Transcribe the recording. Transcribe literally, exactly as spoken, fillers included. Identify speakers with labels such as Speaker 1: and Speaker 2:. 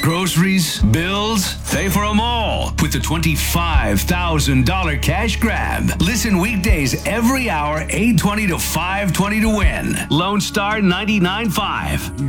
Speaker 1: groceries, bills, pay for them all with the twenty-five thousand dollars cash grab. Listen weekdays every hour, eight twenty to five twenty to win. Lone Star ninety-nine point five.